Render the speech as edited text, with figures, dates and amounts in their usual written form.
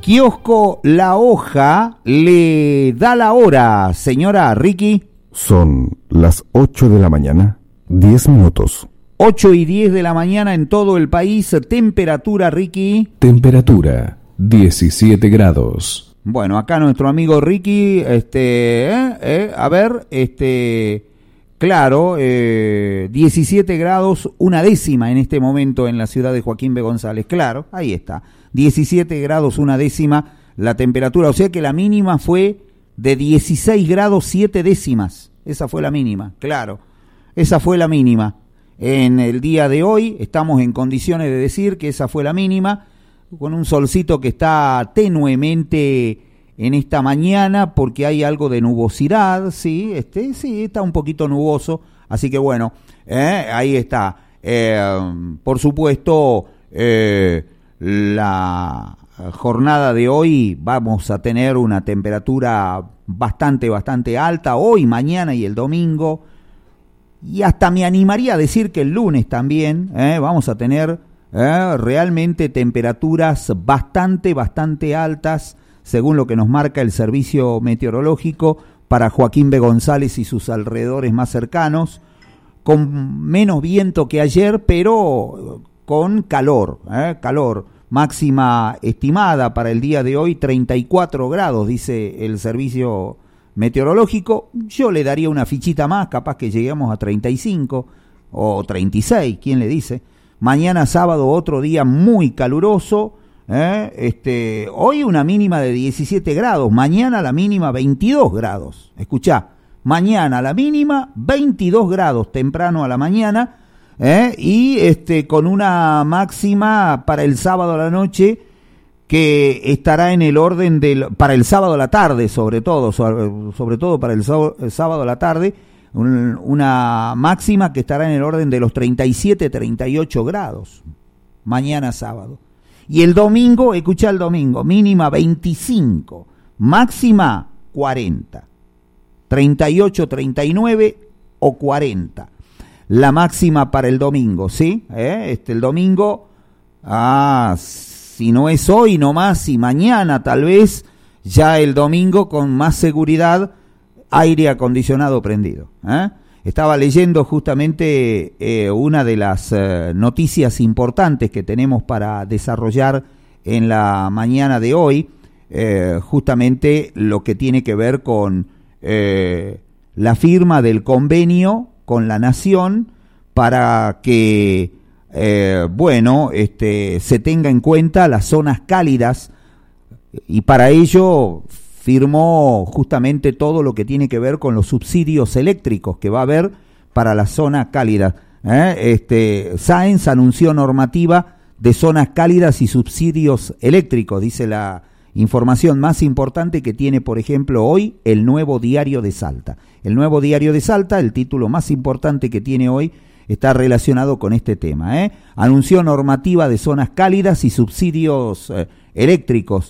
Kiosco La Hoja le da la hora, señora Ricky. Son las 8 de la mañana, 10 minutos. 8:10 de la mañana en todo el país. Temperatura, Ricky. Temperatura, 17 grados. Bueno, acá nuestro amigo Ricky, claro, 17 grados, una décima en este momento en la ciudad de Joaquín B. González. Claro, ahí está. 17 grados, una décima la temperatura. O sea que la mínima fue de 16 grados, 7 décimas. Esa fue la mínima, claro. Esa fue la mínima. En el día de hoy estamos en condiciones de decir que esa fue la mínima, con un solcito que está tenuemente en esta mañana porque hay algo de nubosidad, sí, está un poquito nuboso, así que bueno, ahí está. Por supuesto, la jornada de hoy vamos a tener una temperatura bastante alta, hoy, mañana y el domingo, y hasta me animaría a decir que el lunes también vamos a tener realmente temperaturas bastante altas, según lo que nos marca el servicio meteorológico para Joaquín B. González y sus alrededores más cercanos, con menos viento que ayer, pero con calor, máxima estimada para el día de hoy 34 grados, dice el servicio meteorológico. Yo le daría una fichita más, capaz que lleguemos a 35 o 36, ¿quién le dice? Mañana sábado otro día muy caluroso, hoy una mínima de 17 grados, mañana la mínima 22 grados, escuchá, mañana la mínima 22 grados temprano a la mañana, y con una máxima para el sábado a la noche que estará en el orden para el sábado a la tarde, sobre todo para el sábado a la tarde, una máxima que estará en el orden de los 37-38 grados, mañana sábado. Y el domingo, escuchá el domingo, mínima 25, máxima 40, 38, 39 o 40. La máxima para el domingo, ¿sí? El domingo, si no es hoy nomás y mañana tal vez, ya el domingo con más seguridad, aire acondicionado prendido. Estaba leyendo justamente una de las noticias importantes que tenemos para desarrollar en la mañana de hoy, justamente lo que tiene que ver con la firma del convenio con la Nación para que se tenga en cuenta las zonas cálidas, y para ello firmó justamente todo lo que tiene que ver con los subsidios eléctricos que va a haber para la zona cálida. Sáenz anunció normativa de zonas cálidas y subsidios eléctricos, dice la información más importante que tiene, por ejemplo, hoy el Nuevo Diario de Salta. El Nuevo Diario de Salta, el título más importante que tiene hoy, está relacionado con este tema. Anunció normativa de zonas cálidas y subsidios eléctricos.